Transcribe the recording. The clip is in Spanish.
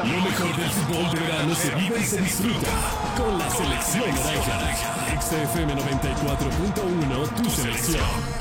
Lo mejor del fútbol de verano se vive y se disfruta con la selección naranja. XFM 94.1, tu selección.